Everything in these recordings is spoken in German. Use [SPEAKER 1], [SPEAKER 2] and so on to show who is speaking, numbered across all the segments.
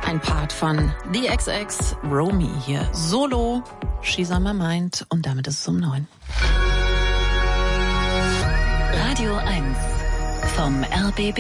[SPEAKER 1] Ein Part von The XX, Romy hier. Solo, She's on My Mind. Und damit ist es um 9.
[SPEAKER 2] Radio 1 vom RBB.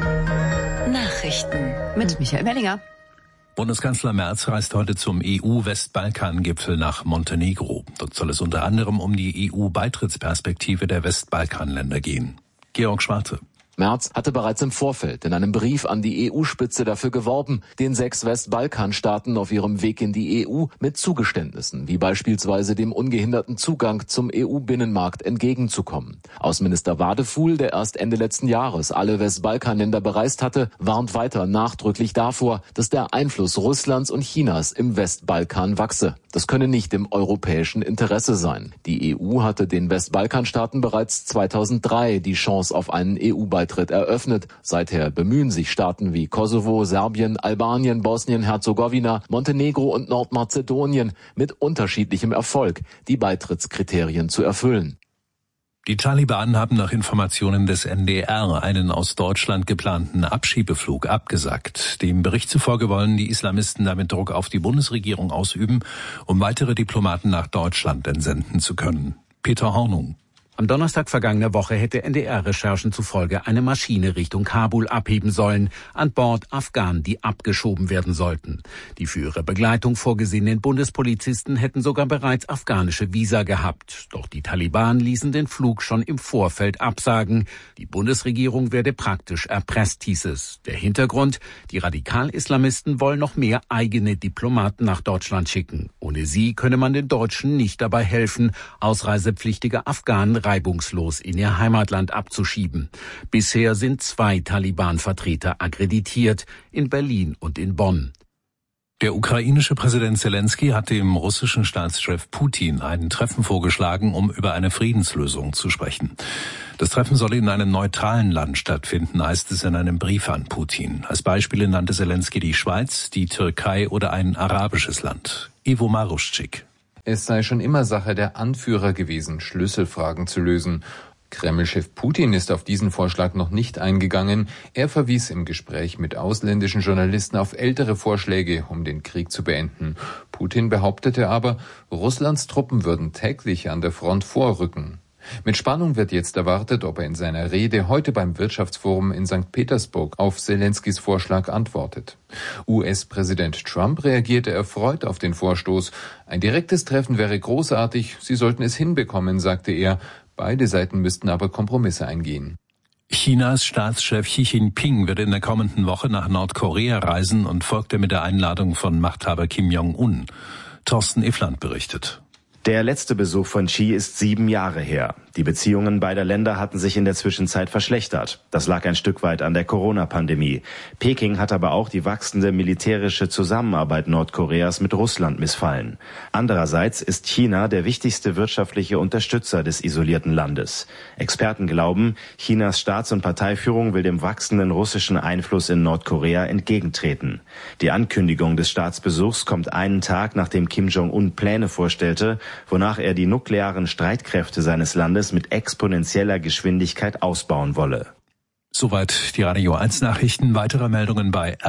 [SPEAKER 2] Nachrichten mit Michael Mellinger.
[SPEAKER 3] Bundeskanzler Merz reist heute zum EU-Westbalkan-Gipfel nach Montenegro. Dort soll es unter anderem um die EU-Beitrittsperspektive der Westbalkanländer gehen. Georg Schwarte.
[SPEAKER 4] Merz hatte bereits im Vorfeld in einem Brief an die EU-Spitze dafür geworben, den 6 Westbalkanstaaten auf ihrem Weg in die EU mit Zugeständnissen, wie beispielsweise dem ungehinderten Zugang zum EU-Binnenmarkt, entgegenzukommen. Außenminister Wadefuhl, der erst Ende letzten Jahres alle Westbalkanländer bereist hatte, warnt weiter nachdrücklich davor, dass der Einfluss Russlands und Chinas im Westbalkan wachse. Das könne nicht im europäischen Interesse sein. Die EU hatte den Westbalkanstaaten bereits 2003 die Chance auf einen EU-Beitritt eröffnet. Seither bemühen sich Staaten wie Kosovo, Serbien, Albanien, Bosnien-Herzegowina, Montenegro und Nordmazedonien mit unterschiedlichem Erfolg, die Beitrittskriterien zu erfüllen.
[SPEAKER 3] Die Taliban haben nach Informationen des NDR einen aus Deutschland geplanten Abschiebeflug abgesagt. Dem Bericht zufolge wollen die Islamisten damit Druck auf die Bundesregierung ausüben, um weitere Diplomaten nach Deutschland entsenden zu können. Peter Hornung.
[SPEAKER 5] Am Donnerstag vergangener Woche hätte NDR-Recherchen zufolge eine Maschine Richtung Kabul abheben sollen, an Bord Afghanen, die abgeschoben werden sollten. Die für ihre Begleitung vorgesehenen Bundespolizisten hätten sogar bereits afghanische Visa gehabt. Doch die Taliban ließen den Flug schon im Vorfeld absagen. Die Bundesregierung werde praktisch erpresst, hieß es. Der Hintergrund: Die Radikal-Islamisten wollen noch mehr eigene Diplomaten nach Deutschland schicken. Ohne sie könne man den Deutschen nicht dabei helfen, ausreisepflichtige Afghanen reibungslos in ihr Heimatland abzuschieben. Bisher sind 2 Taliban-Vertreter akkreditiert, in Berlin und in Bonn.
[SPEAKER 3] Der ukrainische Präsident Zelensky hat dem russischen Staatschef Putin ein Treffen vorgeschlagen, um über eine Friedenslösung zu sprechen. Das Treffen solle in einem neutralen Land stattfinden, heißt es in einem Brief an Putin. Als Beispiele nannte Zelensky die Schweiz, die Türkei oder ein arabisches Land. Ivo Maruschczyk.
[SPEAKER 6] Es sei schon immer Sache der Anführer gewesen, Schlüsselfragen zu lösen. Kreml-Chef Putin ist auf diesen Vorschlag noch nicht eingegangen. Er verwies im Gespräch mit ausländischen Journalisten auf ältere Vorschläge, um den Krieg zu beenden. Putin behauptete aber, Russlands Truppen würden täglich an der Front vorrücken. Mit Spannung wird jetzt erwartet, ob er in seiner Rede heute beim Wirtschaftsforum in St. Petersburg auf Zelenskys Vorschlag antwortet. US-Präsident Trump reagierte erfreut auf den Vorstoß. Ein direktes Treffen wäre großartig, sie sollten es hinbekommen, sagte er. Beide Seiten müssten aber Kompromisse eingehen.
[SPEAKER 3] Chinas Staatschef Xi Jinping wird in der kommenden Woche nach Nordkorea reisen und folgte mit der Einladung von Machthaber Kim Jong-un. Thorsten Iffland berichtet.
[SPEAKER 7] Der letzte Besuch von Xi ist 7 Jahre her. Die Beziehungen beider Länder hatten sich in der Zwischenzeit verschlechtert. Das lag ein Stück weit an der Corona-Pandemie. Peking hat aber auch die wachsende militärische Zusammenarbeit Nordkoreas mit Russland missfallen. Andererseits ist China der wichtigste wirtschaftliche Unterstützer des isolierten Landes. Experten glauben, Chinas Staats- und Parteiführung will dem wachsenden russischen Einfluss in Nordkorea entgegentreten. Die Ankündigung des Staatsbesuchs kommt einen Tag, nachdem Kim Jong-un Pläne vorstellte, wonach er die nuklearen Streitkräfte seines Landes mit exponentieller Geschwindigkeit ausbauen wolle.
[SPEAKER 3] Soweit die Radio 1 Nachrichten. Weitere Meldungen bei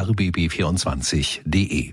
[SPEAKER 3] rbb24.de.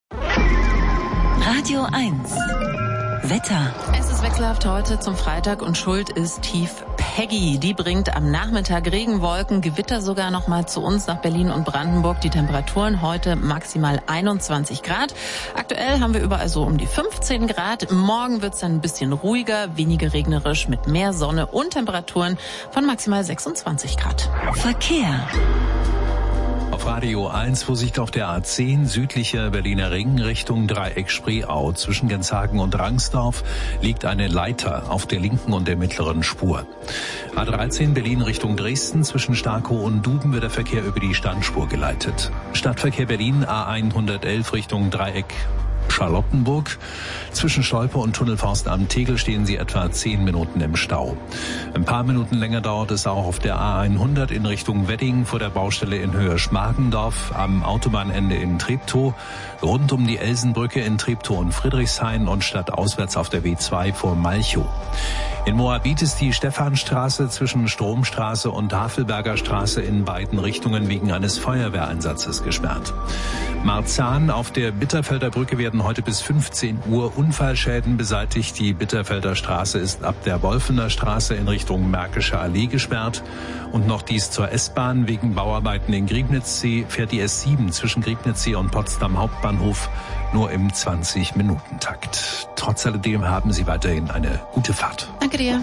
[SPEAKER 2] Radio 1 Wetter.
[SPEAKER 1] Es ist wechselhaft heute zum Freitag und schuld ist tief Peggy. Die bringt am Nachmittag Regenwolken, Gewitter sogar noch mal zu uns nach Berlin und Brandenburg. Die Temperaturen heute maximal 21 Grad. Aktuell haben wir überall so um die 15 Grad. Morgen wird es dann ein bisschen ruhiger, weniger regnerisch mit mehr Sonne und Temperaturen von maximal 26 Grad.
[SPEAKER 2] Verkehr.
[SPEAKER 3] Auf Radio 1 Vorsicht auf der A10 südlicher Berliner Ring Richtung Dreieck Spreeau. Zwischen Genshagen und Rangsdorf liegt eine Leiter auf der linken und der mittleren Spur. A13 Berlin Richtung Dresden. Zwischen Starkow und Duben wird der Verkehr über die Standspur geleitet. Stadtverkehr Berlin A111 Richtung Dreieck Charlottenburg. Zwischen Stolpe und Tunnelforst am Tegel stehen Sie etwa 10 Minuten im Stau. Ein paar Minuten länger dauert es auch auf der A100 in Richtung Wedding vor der Baustelle in Höhe Schmargendorf, am Autobahnende in Treptow, rund um die Elsenbrücke in Treptow und Friedrichshain und stadtauswärts auf der W2 vor Malchow. In Moabit ist die Stephanstraße zwischen Stromstraße und Havelberger Straße in beiden Richtungen wegen eines Feuerwehreinsatzes gesperrt. Marzahn, auf der Bitterfelder Brücke werden heute bis 15 Uhr Unfallschäden beseitigt. Die Bitterfelder Straße ist ab der Wolfener Straße in Richtung Märkische Allee gesperrt. Und noch dies zur S-Bahn. Wegen Bauarbeiten in Griebnitzsee fährt die S7 zwischen Griebnitzsee und Potsdam Hauptbahnhof nur im 20-Minuten-Takt. Trotz alledem haben Sie weiterhin eine gute Fahrt.
[SPEAKER 1] Danke dir.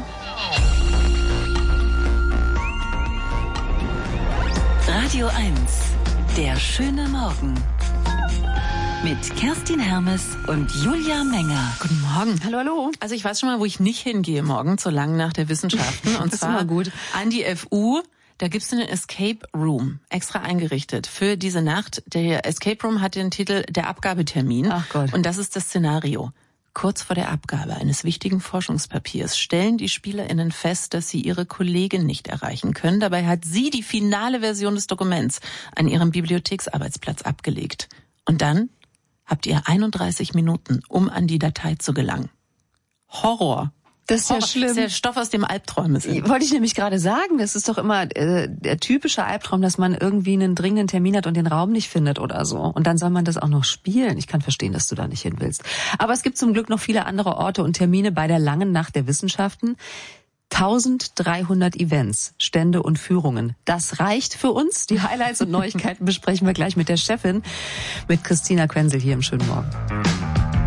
[SPEAKER 2] Radio 1, der schöne Morgen. Mit Kerstin Hermes und Julia Menger.
[SPEAKER 1] Guten Morgen. Hallo, hallo. Also ich weiß schon mal, wo ich nicht hingehe morgen zur langen Nacht der Wissenschaften. Und zwar gut an die FU. Da gibt's einen Escape Room, extra eingerichtet für diese Nacht. Der Escape Room hat den Titel Der Abgabetermin.
[SPEAKER 8] Ach Gott.
[SPEAKER 1] Und das ist das Szenario. Kurz vor der Abgabe eines wichtigen Forschungspapiers stellen die SpielerInnen fest, dass sie ihre Kollegin nicht erreichen können. Dabei hat sie die finale Version des Dokuments an ihrem Bibliotheksarbeitsplatz abgelegt. Und dann habt ihr 31 Minuten, um an die Datei zu gelangen. Horror.
[SPEAKER 8] Das ist ja schlimm.
[SPEAKER 1] Das ist der Stoff, aus dem Albträume sind.
[SPEAKER 8] Wollte ich nämlich gerade sagen, das ist doch immer der typische Albtraum, dass man irgendwie einen dringenden Termin hat und den Raum nicht findet oder so. Und dann soll man das auch noch spielen. Ich kann verstehen, dass du da nicht hin willst. Aber es gibt zum Glück noch viele andere Orte und Termine bei der langen Nacht der Wissenschaften. 1300 Events, Stände und Führungen. Das reicht für uns. Die Highlights und Neuigkeiten besprechen wir gleich mit der Chefin, mit Christina Quenzel hier im Schönen Morgen.